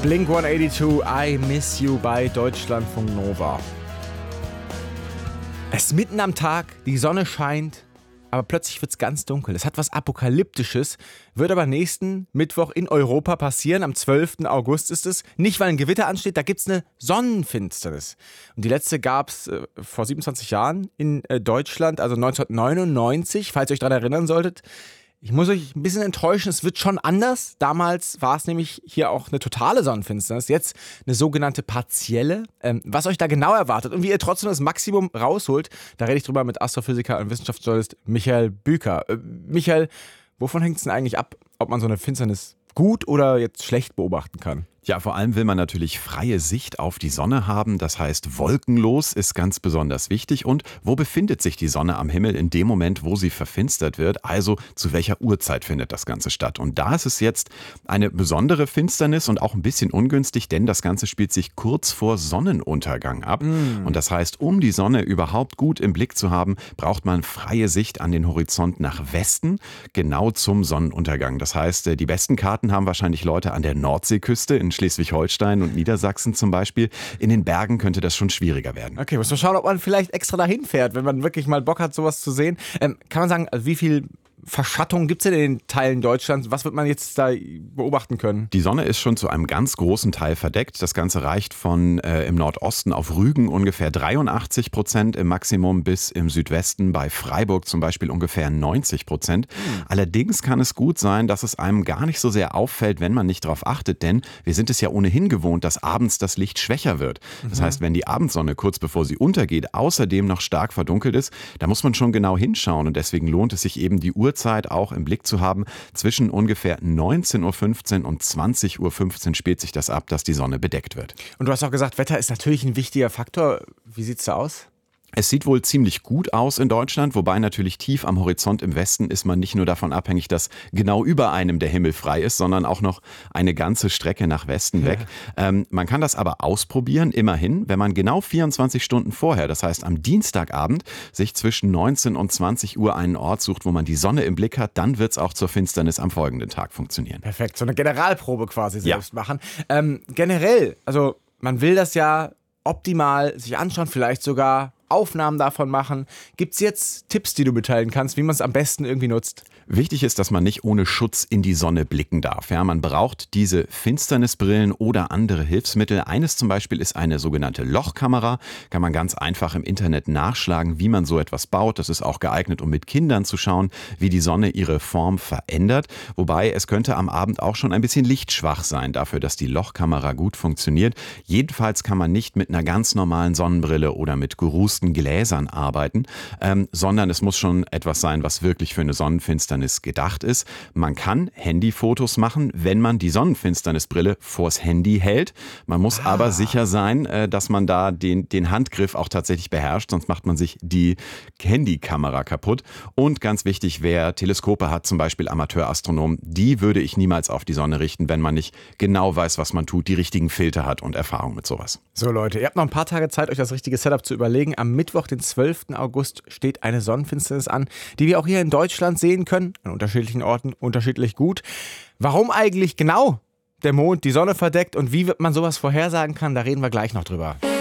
Blink-182, I Miss You bei Deutschlandfunk Nova. Es ist mitten am Tag, die Sonne scheint, aber plötzlich wird es ganz dunkel. Es hat was Apokalyptisches, wird aber nächsten Mittwoch in Europa passieren. Am 12. August ist es. Nicht, weil ein Gewitter ansteht, da gibt es eine Sonnenfinsternis. Und die letzte gab es vor 27 Jahren in Deutschland, also 1999, falls ihr euch daran erinnern solltet. Ich muss euch ein bisschen enttäuschen, es wird schon anders. Damals war es nämlich hier auch eine totale Sonnenfinsternis, jetzt eine sogenannte partielle. Was euch da genau erwartet und wie ihr trotzdem das Maximum rausholt, da rede ich drüber mit Astrophysiker und Wissenschaftsjournalist Michael Büker. Michael, wovon hängt es denn eigentlich ab, ob man so eine Finsternis gut oder jetzt schlecht beobachten kann? Ja, vor allem will man natürlich freie Sicht auf die Sonne haben. Das heißt, wolkenlos ist ganz besonders wichtig. Und wo befindet sich die Sonne am Himmel in dem Moment, wo sie verfinstert wird? Also zu welcher Uhrzeit findet das Ganze statt? Und da ist es jetzt eine besondere Finsternis und auch ein bisschen ungünstig, denn das Ganze spielt sich kurz vor Sonnenuntergang ab. Und das heißt, um die Sonne überhaupt gut im Blick zu haben, braucht man freie Sicht an den Horizont nach Westen, genau zum Sonnenuntergang. Das heißt, die besten Karten haben wahrscheinlich Leute an der Nordseeküste in Schleswig-Holstein und Niedersachsen zum Beispiel. In den Bergen könnte das schon schwieriger werden. Okay, muss man schauen, ob man vielleicht extra dahin fährt, wenn man wirklich mal Bock hat, sowas zu sehen. Kann man sagen, wie viel Verschattung gibt es denn in den Teilen Deutschlands? Was wird man jetzt da beobachten können? Die Sonne ist schon zu einem ganz großen Teil verdeckt. Das Ganze reicht von im Nordosten auf Rügen ungefähr 83% im Maximum bis im Südwesten bei Freiburg zum Beispiel ungefähr 90%. Allerdings kann es gut sein, dass es einem gar nicht so sehr auffällt, wenn man nicht darauf achtet, denn wir sind es ja ohnehin gewohnt, dass abends das Licht schwächer wird. Das heißt, wenn die Abendsonne kurz bevor sie untergeht außerdem noch stark verdunkelt ist, da muss man schon genau hinschauen und deswegen lohnt es sich eben die Uhrzeit auch im Blick zu haben. Zwischen ungefähr 19.15 Uhr und 20.15 Uhr spielt sich das ab, dass die Sonne bedeckt wird. Und du hast auch gesagt, Wetter ist natürlich ein wichtiger Faktor. Wie sieht's da aus? Es sieht wohl ziemlich gut aus in Deutschland, wobei natürlich tief am Horizont im Westen ist man nicht nur davon abhängig, dass genau über einem der Himmel frei ist, sondern auch noch eine ganze Strecke nach Westen weg. Man kann das aber ausprobieren, immerhin, wenn man genau 24 Stunden vorher, das heißt am Dienstagabend, sich zwischen 19 und 20 Uhr einen Ort sucht, wo man die Sonne im Blick hat, dann wird es auch zur Finsternis am folgenden Tag funktionieren. Perfekt, so eine Generalprobe quasi selbst machen. Generell, also man will das ja optimal sich anschauen, vielleicht sogar Aufnahmen davon machen. Gibt es jetzt Tipps, die du mitteilen kannst, wie man es am besten irgendwie nutzt? Wichtig ist, dass man nicht ohne Schutz in die Sonne blicken darf. Ja, man braucht diese Finsternisbrillen oder andere Hilfsmittel. Eines zum Beispiel ist eine sogenannte Lochkamera. Kann man ganz einfach im Internet nachschlagen, wie man so etwas baut. Das ist auch geeignet, um mit Kindern zu schauen, wie die Sonne ihre Form verändert. Wobei es könnte am Abend auch schon ein bisschen lichtschwach sein, dafür, dass die Lochkamera gut funktioniert. Jedenfalls kann man nicht mit einer ganz normalen Sonnenbrille oder mit gerußten Gläsern arbeiten, sondern es muss schon etwas sein, was wirklich für eine Sonnenfinsternis gedacht ist. Man kann Handyfotos machen, wenn man die Sonnenfinsternisbrille vors Handy hält. Man muss aber sicher sein, dass man da den Handgriff auch tatsächlich beherrscht, sonst macht man sich die Handykamera kaputt. Und ganz wichtig, wer Teleskope hat, zum Beispiel Amateurastronomen, die würde ich niemals auf die Sonne richten, wenn man nicht genau weiß, was man tut, die richtigen Filter hat und Erfahrung mit sowas. So Leute, ihr habt noch ein paar Tage Zeit, euch das richtige Setup zu überlegen. Am Mittwoch, den 12. August, steht eine Sonnenfinsternis an, die wir auch hier in Deutschland sehen können. An unterschiedlichen Orten unterschiedlich gut. Warum eigentlich genau der Mond die Sonne verdeckt und wie man sowas vorhersagen kann, da reden wir gleich noch drüber.